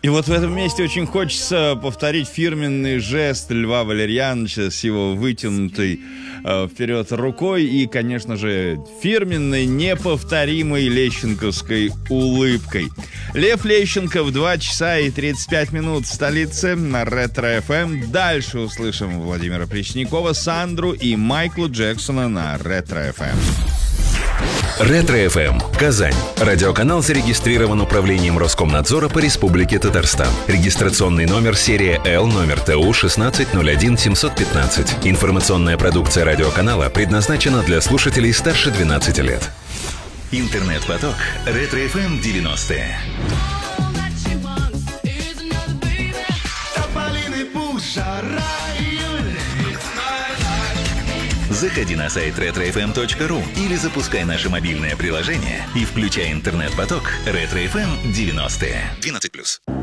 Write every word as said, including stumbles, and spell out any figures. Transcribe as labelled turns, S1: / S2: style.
S1: И вот в этом месте очень хочется повторить фирменный жест Льва Валерьяновича с его вытянутой э, вперед рукой и, конечно же, фирменной, неповторимой лещенковской улыбкой. Лев Лещенко в два часа и тридцать пять минут в столице на Ретро-эф эм. Дальше услышим Владимира Преснякова, Сандру и Майкла Джексона на Ретро-эф эм.
S2: Ретро-эф эм. Казань. Радиоканал зарегистрирован управлением Роскомнадзора по Республике Татарстан. Регистрационный номер серия Л, номер ТУ шестнадцать ноль один семьсот пятнадцать. Информационная продукция радиоканала предназначена для слушателей старше двенадцати лет. Интернет-поток Ретро-эф эм девяностые. Заходи на сайт ретро эф эм точка ру или запускай наше мобильное приложение и включай интернет-поток Ретро-эф эм девяностые. двенадцать плюс.